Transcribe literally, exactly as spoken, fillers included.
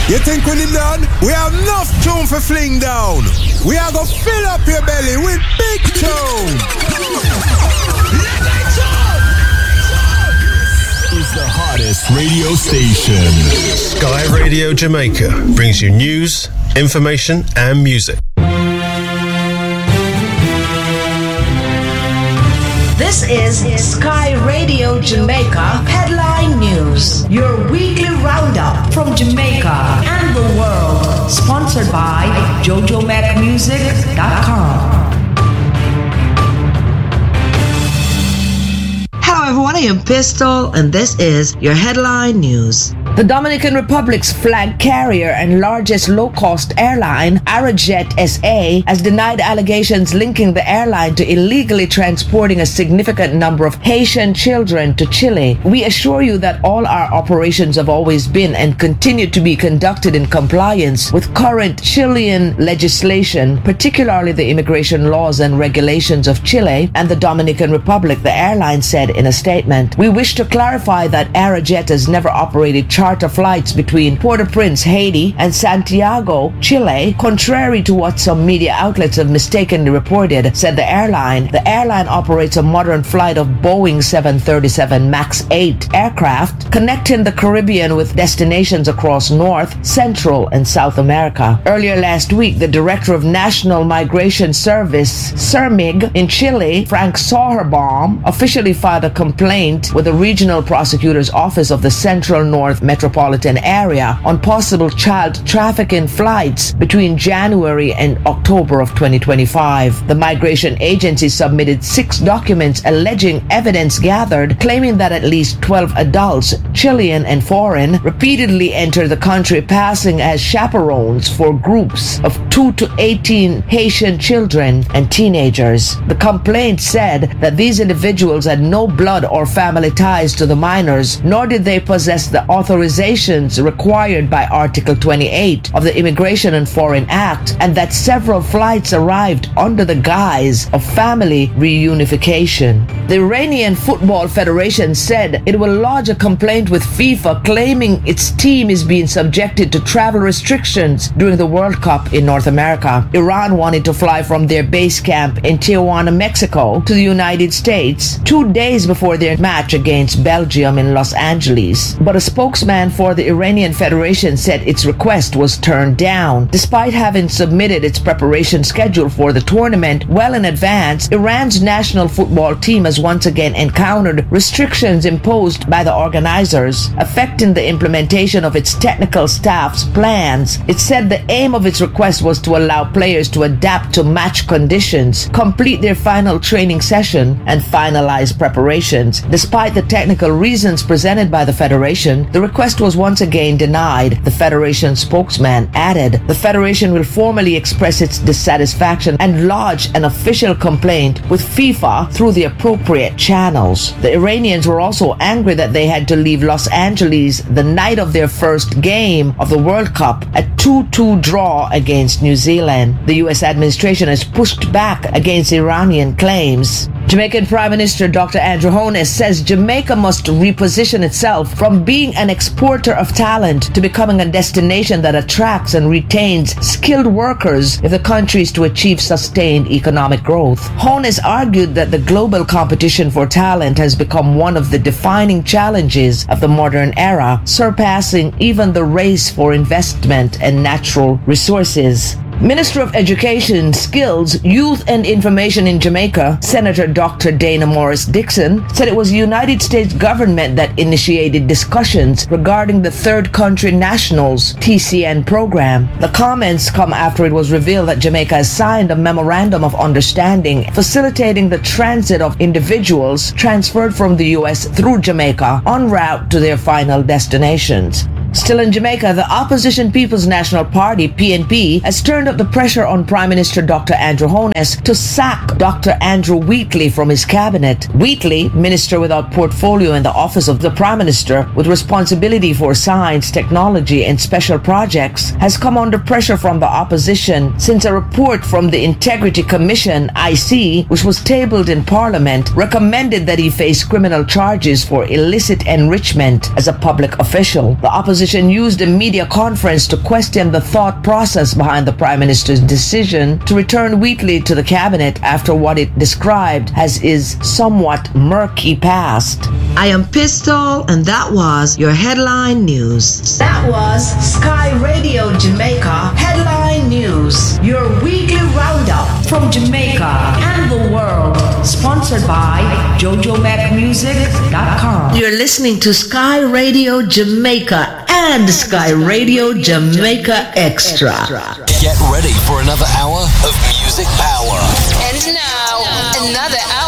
You think when it done? We have enough tune for fling down. We are gonna fill up your belly with big tune. Is the hottest radio station. Sky Radio Jamaica brings you news, information, and music. This is Sky Radio Jamaica Headline News, your weekly roundup from Jamaica and the world, sponsored by Jojo Mac Music dot com. Hello everyone, I am Pistol, and this is your Headline News. The Dominican Republic's flag carrier and largest low-cost airline, Arajet S A, has denied allegations linking the airline to illegally transporting a significant number of Haitian children to Chile. We assure you that all our operations have always been and continue to be conducted in compliance with current Chilean legislation, particularly the immigration laws and regulations of Chile and the Dominican Republic, the airline said in a statement. We wish to clarify that Arajet has never operated charter flights between Port-au-Prince, Haiti, and Santiago, Chile, contrary to what some media outlets have mistakenly reported, said the airline. The airline operates a modern flight of Boeing seven thirty-seven MAX eight aircraft, connecting the Caribbean with destinations across North, Central, and South America. Earlier last week, the Director of National Migration Service, CERMIG, in Chile, Frank Sauerbaum, officially filed a complaint with the Regional Prosecutor's Office of the Central North Metropolitan Area on possible child trafficking flights between January and October of twenty twenty-five. The migration agency submitted six documents alleging evidence gathered claiming that at least twelve adults, Chilean and foreign, repeatedly entered the country passing as chaperones for groups of two to eighteen Haitian children and teenagers. The complaint said that these individuals had no blood or family ties to the minors, nor did they possess the authorizations required by Article twenty-eight of the Immigration and Foreign Act, and that several flights arrived under the guise of family reunification. The Iranian Football Federation said it will lodge a complaint with FIFA claiming its team is being subjected to travel restrictions during the World Cup in North America. Iran wanted to fly from their base camp in Tijuana, Mexico to the United States two days before their match against Belgium in Los Angeles, but a spokesman for the Iranian Federation said its request was turned down. Despite having submitted its preparation schedule for the tournament well in advance, Iran's national football team has once again encountered restrictions imposed by the organizers, affecting the implementation of its technical staff's plans. It said the aim of its request was to allow players to adapt to match conditions, complete their final training session, and finalize preparations. Despite the technical reasons presented by the Federation, the request was once again denied. The Federation spokesman added, the Federation will formally express its dissatisfaction and lodge an official complaint with FIFA through the appropriate channels. The Iranians were also angry that they had to leave Los Angeles the night of their first game of the World Cup, a two two draw against New Zealand. The U S administration has pushed back against Iranian claims. Jamaican Prime Minister Doctor Andrew Holness says Jamaica must reposition itself from being an exporter of talent to becoming a destination that attracts and retains skilled workers if the country is to achieve sustained economic growth. Holness argued that the global competition for talent has become one of the defining challenges of the modern era, surpassing even the race for investment and natural resources. Minister of Education, Skills, Youth and Information in Jamaica, Senator Doctor Dana Morris Dixon, said it was the United States government that initiated discussions regarding the Third Country Nationals T C N program. The comments come after it was revealed that Jamaica has signed a memorandum of understanding facilitating the transit of individuals transferred from the U S through Jamaica en route to their final destinations. Still in Jamaica, the opposition People's National Party, P N P, has turned up the pressure on Prime Minister Doctor Andrew Holness to sack Doctor Andrew Wheatley from his cabinet. Wheatley, minister without portfolio in the office of the Prime Minister with responsibility for science, technology, and special projects, has come under pressure from the opposition since a report from the Integrity Commission, I C, which was tabled in Parliament, recommended that he face criminal charges for illicit enrichment as a public official. The opposition opposition used a media conference to question the thought process behind the Prime Minister's decision to return Wheatley to the cabinet after what it described as his somewhat murky past. I am Pistol, and that was your headline news. That was Sky Radio Jamaica Headline News, your weekly roundup from Jamaica and the world, sponsored by Jojo Mac Music dot com. You're listening to Sky Radio Jamaica and Sky Radio Jamaica Extra. Get ready for another hour of music power. And now, another hour